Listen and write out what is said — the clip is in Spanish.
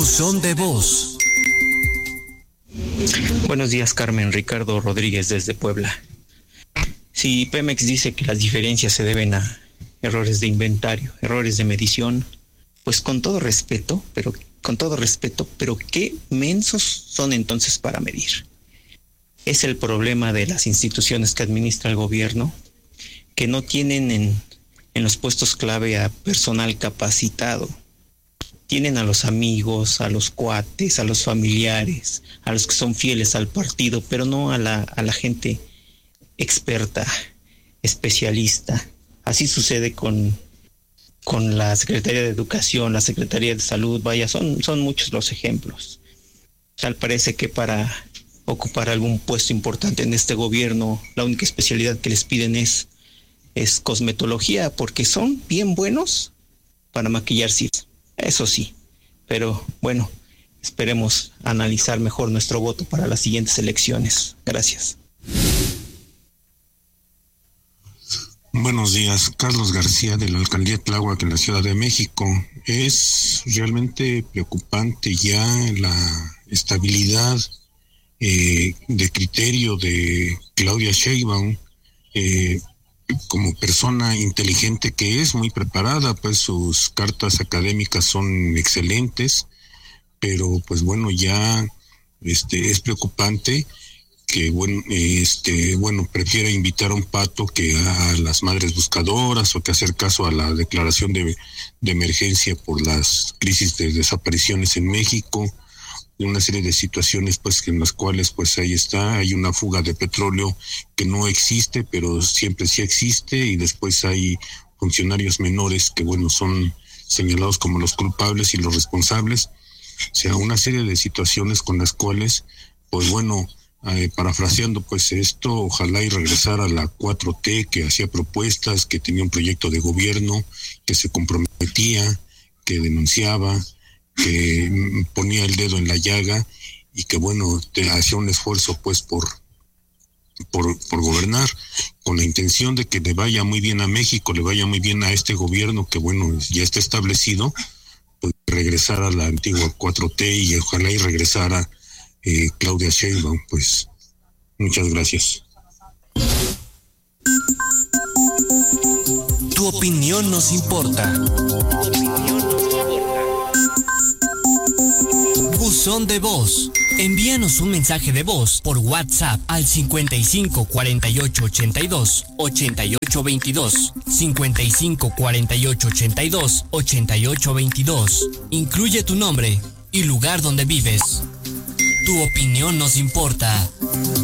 Buzón de voz. Buenos días, Carmen. Ricardo Rodríguez desde Puebla. Si Pemex dice que las diferencias se deben a errores de inventario, errores de medición, pues con todo respeto, pero qué mensos son entonces para medir. Es el problema de las instituciones que administra el gobierno, que no tienen en los puestos clave a personal capacitado. Tienen a los amigos, a los cuates, a los familiares, a los que son fieles al partido, pero no a la gente experta, especialista. Así sucede con la Secretaría de Educación, la Secretaría de Salud, vaya, son muchos los ejemplos. Tal parece que para ocupar algún puesto importante en este gobierno, la única especialidad que les piden es cosmetología, porque son bien buenos para maquillar circos. Eso sí, pero bueno, esperemos analizar mejor nuestro voto para las siguientes elecciones. Gracias. Buenos días, Carlos García de la Alcaldía de Tláhuac en la Ciudad de México. Es realmente preocupante ya la estabilidad de criterio de Claudia Sheinbaum, como persona inteligente que es, muy preparada, pues sus cartas académicas son excelentes, pero pues bueno, ya es preocupante que prefiera invitar a un pato que a las madres buscadoras, o que hacer caso a la declaración de emergencia por las crisis de desapariciones en México, de una serie de situaciones pues en las cuales pues hay una fuga de petróleo que no existe, pero siempre sí existe, y después hay funcionarios menores que bueno son señalados como los culpables y los responsables. O sea, una serie de situaciones con las cuales pues bueno, parafraseando pues esto, ojalá y regresara a la 4T, que hacía propuestas, que tenía un proyecto de gobierno, que se comprometía, que denunciaba, que ponía el dedo en la llaga, y que bueno, hacía un esfuerzo pues por gobernar, con la intención de que le vaya muy bien a México, le vaya muy bien a este gobierno que bueno, ya está establecido, pues regresar a la antigua 4T, y ojalá y regresara Claudia Sheinbaum. Pues muchas gracias. Tu opinión nos importa. Buzón de voz. Envíanos un mensaje de voz por WhatsApp al 55 48 82 88 22, 55 48 82 88 22. Incluye tu nombre y lugar donde vives. Tu opinión nos importa.